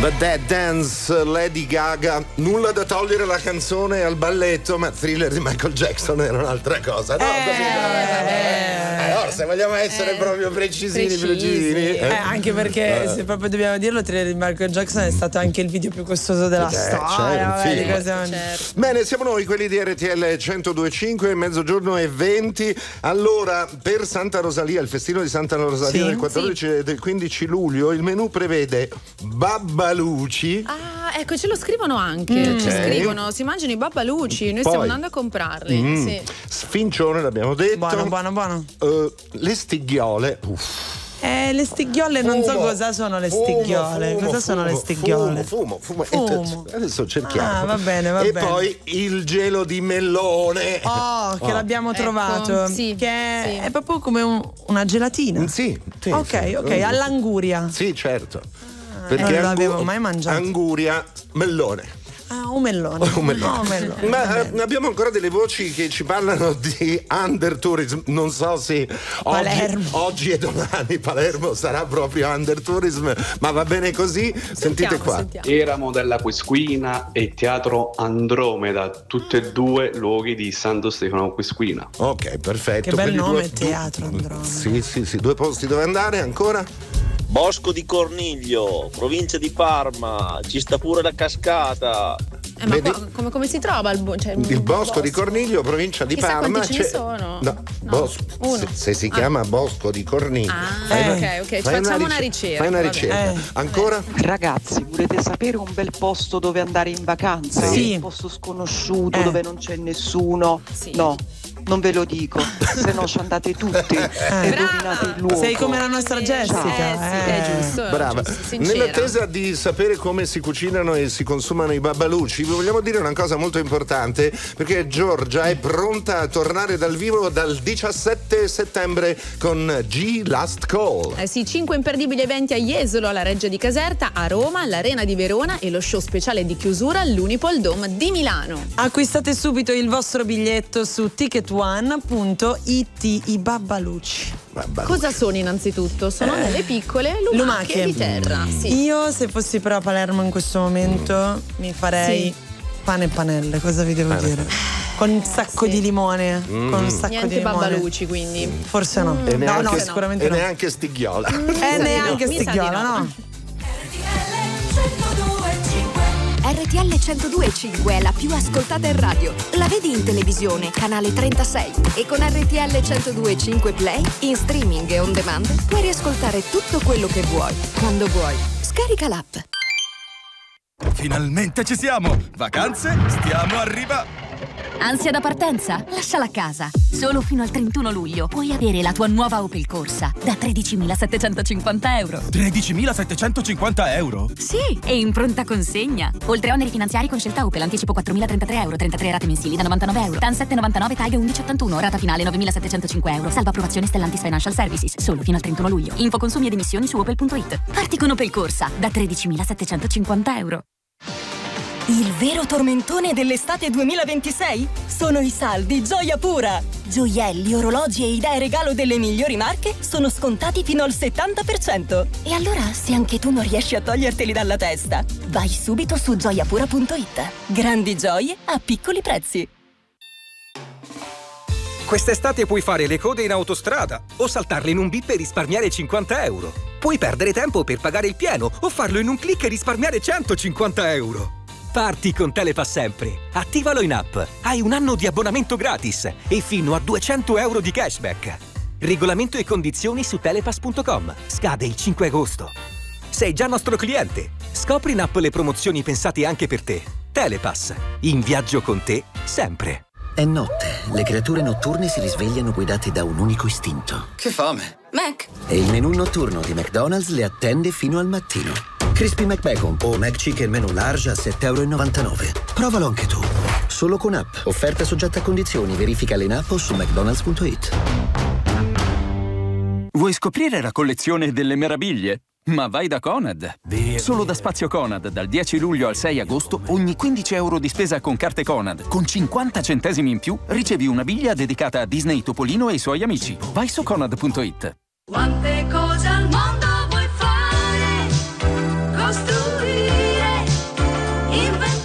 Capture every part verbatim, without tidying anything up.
The Dead Dance, Lady Gaga. Nulla da togliere alla canzone e al balletto, ma Thriller di Michael Jackson era un'altra cosa. No, eh, così eh, allora, se vogliamo essere eh, proprio precisini, precisini. precisini eh. Eh, anche perché, eh. se proprio dobbiamo dirlo, Thriller di Michael Jackson è stato anche il video più costoso della eh, storia. Certo, sì. certo. Bene, siamo noi, quelli di R T L centodue e cinque, mezzogiorno e venti. Allora, per Santa Rosalia, il festino di Santa Rosalia sì, del quattordici e sì. del quindici luglio, il menù prevede babbaluci. Ah, ecco, ce lo scrivono anche. Mm. Ci okay. scrivono, si mangiano i babbaluci. Noi Poi, stiamo andando a comprarli. Mm, sì. Sfincione, l'abbiamo detto. Buono, buono, buono. Uh, le stighiole. Uff. Eh, le stighiole fumo, non so cosa sono le stighiole. Fumo, cosa fumo, sono le stighiole? Fumo, fumo, fumo. fumo. Adesso cerchiamo. Ah, va bene, va e bene. E poi il gelo di melone. Oh, che oh. l'abbiamo ecco, trovato. Sì, che sì. è proprio come un, una gelatina. Sì, sì. Ok, sì. ok, all'anguria. Sì, certo. Ah, perché non angu- l'avevo mai mangiato. Anguria, melone. Ah, un mellone. Un mellone. Oh, mellone. Ma eh, abbiamo ancora delle voci che ci parlano di undertourism. Non so se oggi, oggi e domani Palermo sarà proprio undertourism, ma va bene così. Sentiamo, Sentite qua. Sentiamo. Eramo della Quisquina e Teatro Andromeda, tutti e due luoghi di Santo Stefano Quisquina. Ok, perfetto. Che bel Quelli nome, due, Teatro Andromeda. Sì, sì, sì. Due posti dove andare ancora? Bosco di Corniglio, provincia di Parma, ci sta pure la cascata. Eh, ma qua, come, come si trova il, bo- cioè, il bosco, bosco di Corniglio, provincia di Chissà Parma? Quanti ce ne sono? No, no. Bosco. Se, se si chiama ah. Bosco di Corniglio. Ah, eh, ok, ok, ci facciamo una, ric- una ricerca. Fai una ricerca. Eh. Ancora? Ragazzi, volete sapere un bel posto dove andare in vacanza? Sì. Un posto sconosciuto eh. dove non c'è nessuno? Sì. No. Non ve lo dico, se no ci andate tutti eh. e rovinate il luogo. Sei come la nostra Jessica. Eh, sì, è giusto. Brava. Giusto, nell'attesa di sapere come si cucinano e si consumano i babbaluci, vi vogliamo dire una cosa molto importante, perché Giorgia è pronta a tornare dal vivo dal diciassette settembre con G Last Call. Eh sì, cinque imperdibili eventi a Jesolo, alla Reggia di Caserta, a Roma, all'Arena di Verona e lo show speciale di chiusura all'Unipol Dome di Milano. Acquistate subito il vostro biglietto su ticket one punto it. I babbaluci. Babbaluci. Cosa sono innanzitutto? Sono eh. delle piccole lumache, lumache. di terra. Mm. Sì. Io se fossi però a Palermo in questo momento mm. mi farei sì. pane e panelle, cosa vi devo eh. dire? Con un sacco sì. di limone, mm. con un sacco Niente di limone. babbaluci, quindi. Forse no. Mm. E neanche, no, no, sicuramente e no. neanche stighiola. Mm. E neanche stighiola, no. R T L centodue e cinque è la più ascoltata in radio. La vedi in televisione, canale trentasei. E con R T L centodue e cinque Play, in streaming e on demand, puoi riascoltare tutto quello che vuoi, quando vuoi. Scarica l'app. Finalmente ci siamo! Vacanze? Stiamo arrivando! Ansia da partenza? Lasciala a casa. Solo fino al trentuno luglio puoi avere la tua nuova Opel Corsa da tredicimilasettecentocinquanta euro. tredicimilasettecentocinquanta euro? Sì, e in pronta consegna. Oltre a oneri finanziari con scelta Opel, anticipo quattromilatrentatré euro, trentatré rate mensili da novantanove euro. T A N sette virgola novantanove, Tag undici virgola ottantuno, rata finale novemilasettecentocinque euro. Salva approvazione Stellantis Financial Services. Solo fino al trentuno luglio. Info consumi ed emissioni su opel punto it. Parti con Opel Corsa da tredicimilasettecentocinquanta euro. Il vero tormentone dell'estate duemilaventisei? Sono i saldi Gioia Pura! Gioielli, orologi e idee regalo delle migliori marche sono scontati fino al settanta per cento. E allora, se anche tu non riesci a toglierteli dalla testa, vai subito su gioia pura punto it. Grandi gioie a piccoli prezzi. Quest'estate puoi fare le code in autostrada o saltarle in un bip e risparmiare cinquanta euro. Puoi perdere tempo per pagare il pieno o farlo in un click e risparmiare centocinquanta euro. Parti con Telepass sempre. Attivalo in app. Hai un anno di abbonamento gratis e fino a duecento euro di cashback. Regolamento e condizioni su telepass punto com. Scade il cinque agosto. Sei già nostro cliente. Scopri in app le promozioni pensate anche per te. Telepass. In viaggio con te sempre. È notte. Le creature notturne si risvegliano guidate da un unico istinto. Che fame. Mac. E il menù notturno di McDonald's le attende fino al mattino. Crispy McBacon o McChicken menù large a sette virgola novantanove euro. Provalo anche tu. Solo con app. Offerta soggetta a condizioni. Verificale in app o su mcdonalds punto it. Vuoi scoprire la collezione delle meraviglie? Ma vai da Conad. Solo da Spazio Conad, dal dieci luglio al sei agosto, ogni quindici euro di spesa con carte Conad, con cinquanta centesimi in più, ricevi una biglia dedicata a Disney Topolino e i suoi amici. Vai su conad punto it. Quante cose al mondo vuoi fare? Costruire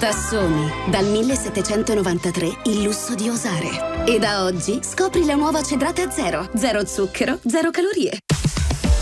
Tassoni, dal millesettecentonovantatré il lusso di osare. E da oggi scopri la nuova Cedrate a zero. Zero zucchero, zero calorie.